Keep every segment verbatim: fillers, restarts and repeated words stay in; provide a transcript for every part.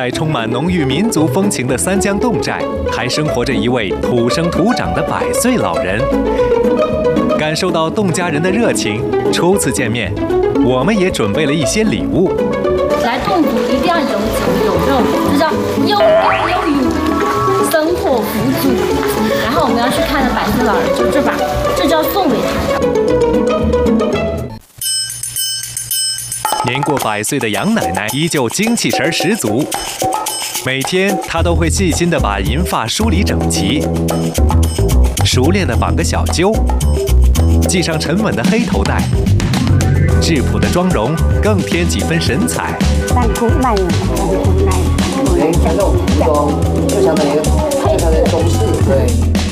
在充满浓郁民族风情的三江侗寨，还生活着一位土生土长的百岁老人。感受到侗家人的热情，初次见面，我们也准备了一些礼物。 来侗族一定要有酒有肉，这叫有肉有鱼，生活富足。然后我们要去看的百岁老人，就这把，这就要送给他。 年过百岁的杨奶奶依旧精气神十足，每天她都会细心地把银发梳理整齐，熟练地绑个小揪，系上沉稳的黑头带，质朴的妆容更添几分神采。 咱古来人，咱古来人， 哎，像这种服装就相当于非常的中式，对。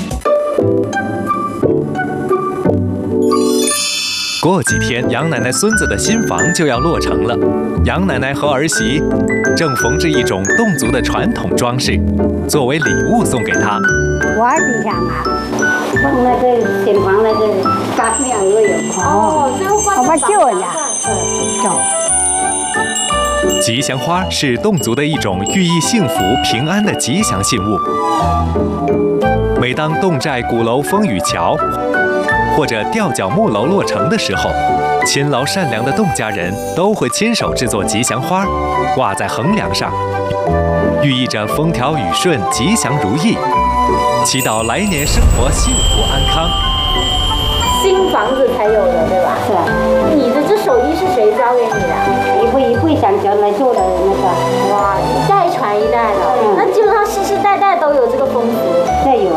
过几天，杨奶奶孙子的新房就要落成了。杨奶奶和儿媳正缝制一种侗族的传统装饰，作为礼物送给她。 我是想啊，放那个新房那个大面鹅有哦，最后挂在我舅家， 嗯， 走。 吉祥花是侗族的一种寓意幸福平安的吉祥信物。每当侗寨鼓楼风雨桥或者吊脚木楼落成的时候，勤劳善良的侗家人都会亲手制作吉祥花，挂在横梁上，寓意着风调雨顺、吉祥如意，祈祷来年生活幸福安康。 新房子才有的，对吧？ 是啊， 你的这手艺是谁教给你的？ 一会一会想教来做的那个， 哇，一代传一代的， 嗯、 那基本上世世代代都有这个风俗。 这有。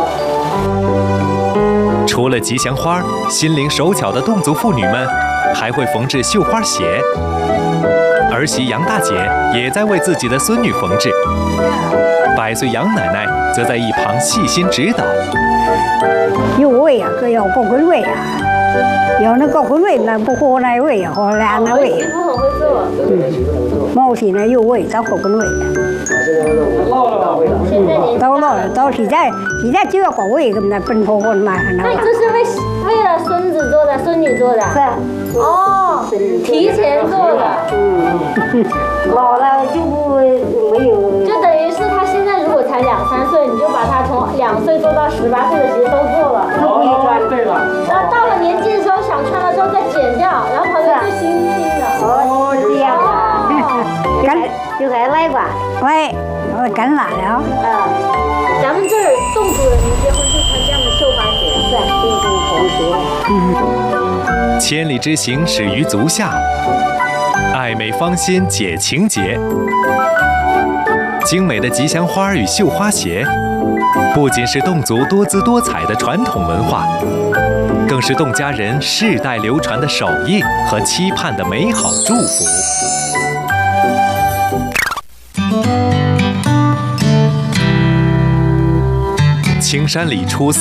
除了吉祥花，心灵手巧的侗族妇女们还会缝制绣花鞋。儿媳杨大姐也在为自己的孙女缝制，百岁杨奶奶则在一旁细心指导。 有味啊，各有各个味啊，有那各个味，那不和那味啊，和俩那味啊。 媳妇很会做。 嗯，毛起那有味，到各个味啊。到了，到现在现在就要各味咁那奔波过嘛，那。 那这是为为了孙子做的，孙女做的。 是。 哦，提前做的。 嗯。老了就不没有。 就等于是他现在如果才两三岁，你就把他从两岁做到十八岁的鞋都做了。 哦， 对了。 然后到了年纪的时候想穿的时候再剪掉，然后旁边就新新的。 哦，是这样的。跟就该来吧，来，我跟来了。 嗯，咱们这儿侗族人民结婚就穿这样的绣花鞋， 是新婚同学。 嗯。千里之行始于足下，爱美芳心解情结。精美的吉祥花与绣花鞋，不仅是侗族多姿多彩的传统文化，更是侗家人世代流传的手艺和期盼的美好祝福。青山里出